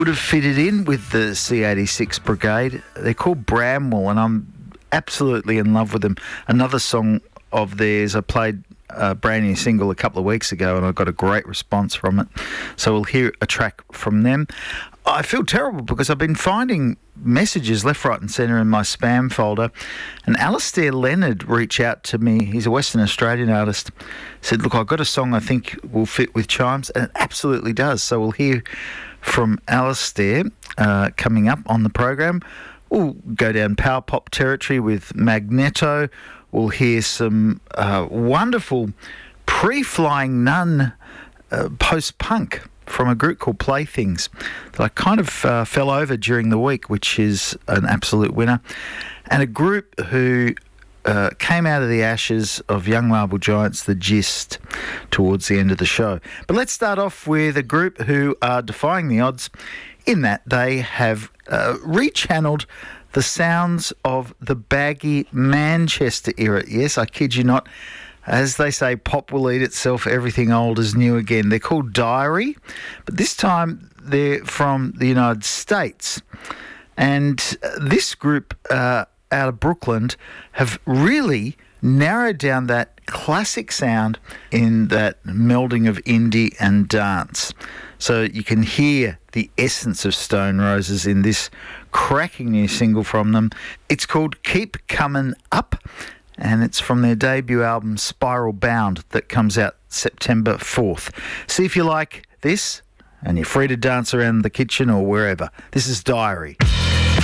would have fitted in with the C86 Brigade. They're called Bramwell, and I'm absolutely in love with them. Another song of theirs, I played a brand new single a couple of weeks ago and I got a great response from it. So we'll hear a track from them. I feel terrible because I've been finding messages left, right and centre in my spam folder, and Alastair Leonard reached out to me. He's a Western Australian artist. Said, look, I've got a song I think will fit with Chimes, and it absolutely does. So we'll hear from Alastair coming up on the program. We'll go down power pop territory with Magneto. We'll hear some wonderful pre-flying nun post-punk from a group called Playthings that I kind of fell over during the week, which is an absolute winner. And a group who came out of the ashes of Young Marble Giants, The Gist, towards the end of the show. But let's start off with a group who are defying the odds in that they have rechanneled the sounds of the baggy Manchester era. Yes, I kid you not. As they say, pop will eat itself, everything old is new again. They're called Diary, but this time they're from the United States. And this group out of Brooklyn have really narrowed down that classic sound in that melding of indie and dance. So you can hear the essence of Stone Roses in this cracking new single from them. It's called Keep Comin' Up, and it's from their debut album Spiral Bound that comes out September 4th. See if you like this, and you're free to dance around the kitchen or wherever. This is Diary.